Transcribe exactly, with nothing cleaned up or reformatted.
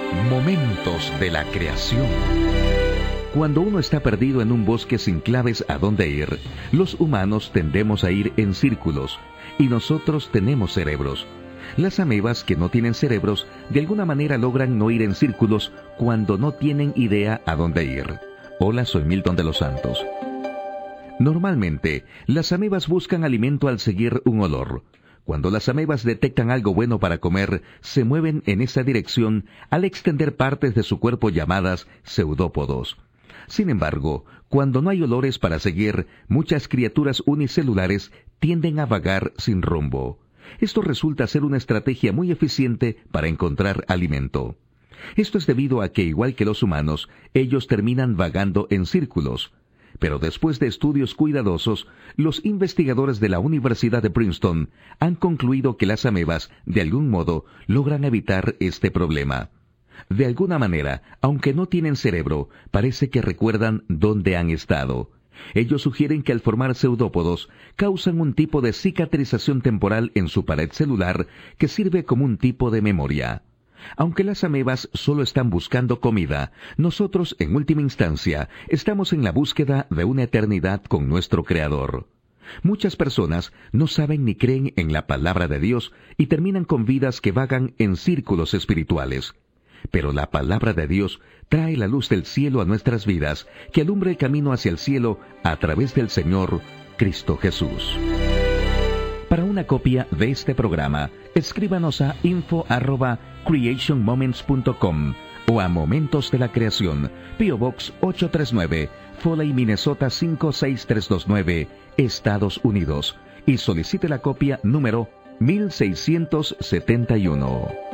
Momentos de la creación. Cuando uno está perdido en un bosque sin claves a dónde ir, los humanos tendemos a ir en círculos, y nosotros tenemos cerebros. Las amebas que no tienen cerebros, de alguna manera logran no ir en círculos cuando no tienen idea a dónde ir. Hola, soy Milton de los Santos. Normalmente, las amebas buscan alimento al seguir un olor. Cuando las amebas detectan algo bueno para comer, se mueven en esa dirección al extender partes de su cuerpo llamadas pseudópodos. Sin embargo, cuando no hay olores para seguir, muchas criaturas unicelulares tienden a vagar sin rumbo. Esto resulta ser una estrategia muy eficiente para encontrar alimento. Esto es debido a que, igual que los humanos, ellos terminan vagando en círculos. Pero después de estudios cuidadosos, los investigadores de la Universidad de Princeton han concluido que las amebas, de algún modo, logran evitar este problema. De alguna manera, aunque no tienen cerebro, parece que recuerdan dónde han estado. Ellos sugieren que al formar pseudópodos, causan un tipo de cicatrización temporal en su pared celular que sirve como un tipo de memoria. Aunque las amebas solo están buscando comida, nosotros, en última instancia, estamos en la búsqueda de una eternidad con nuestro Creador. Muchas personas no saben ni creen en la palabra de Dios y terminan con vidas que vagan en círculos espirituales. Pero la palabra de Dios trae la luz del cielo a nuestras vidas, que alumbra el camino hacia el cielo a través del Señor Cristo Jesús. Para una copia de este programa, escríbanos a info arroba creation moments punto com o a Momentos de la Creación, P O Box ocho tres nueve, Foley, Minnesota cinco seis tres dos nueve, Estados Unidos, y solicite la copia número mil seiscientos setenta y uno.